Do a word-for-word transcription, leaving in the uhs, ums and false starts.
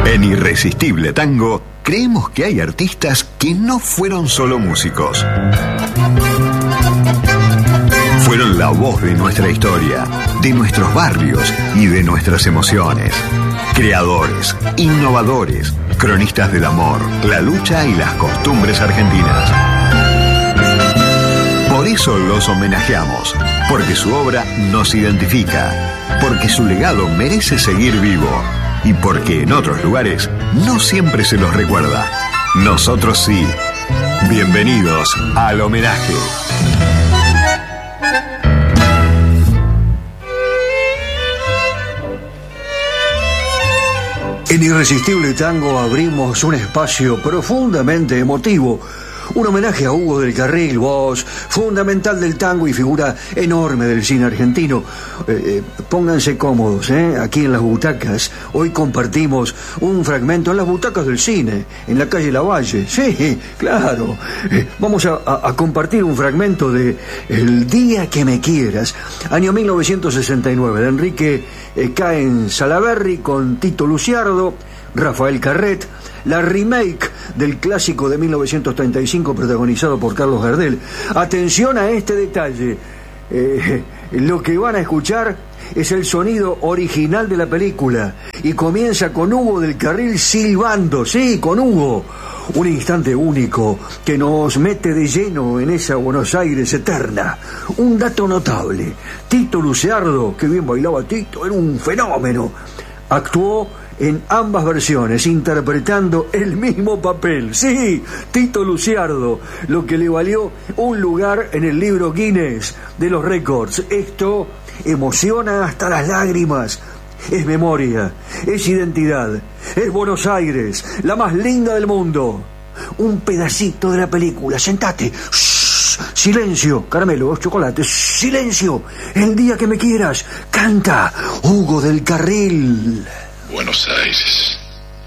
En Irresistible Tango, creemos que hay artistas que no fueron solo músicos. Fueron la voz de nuestra historia, de nuestros barrios y de nuestras emociones. Creadores, innovadores, cronistas del amor, la lucha y las costumbres argentinas. Por eso los homenajeamos, porque su obra nos identifica, porque su legado merece seguir vivo y porque en otros lugares no siempre se los recuerda. Nosotros sí. Bienvenidos al homenaje. En Irresistible Tango abrimos un espacio profundamente emotivo, un homenaje a Hugo del Carril, voz fundamental del tango y figura enorme del cine argentino. Eh, eh, pónganse cómodos, ¿eh? Aquí en las butacas. Hoy compartimos un fragmento en las butacas del cine, en la calle Lavalle. Sí, claro. Eh, vamos a, a, a compartir un fragmento de El día que me quieras, año mil novecientos sesenta y nueve, de Enrique eh, Caen Salaberry con Tito Luciardo, Rafael Carret, la remake del clásico de mil novecientos treinta y cinco protagonizado por Carlos Gardel. Atención a este detalle. Eh, lo que van a escuchar es el sonido original de la película y comienza con Hugo del Carril silbando, sí, con Hugo. Un instante único que nos mete de lleno en esa Buenos Aires eterna. Un dato notable: Tito Luciardo, que bien bailaba Tito, era un fenómeno. Actuó en ambas versiones, interpretando el mismo papel. Sí, Tito Luciardo, lo que le valió un lugar en el libro Guinness de los récords. Esto emociona hasta las lágrimas. Es memoria, es identidad, es Buenos Aires, la más linda del mundo. Un pedacito de la película. Sentate. Shh, silencio, caramelo, chocolate. Silencio. El día que me quieras. Canta Hugo del Carril. Buenos Aires,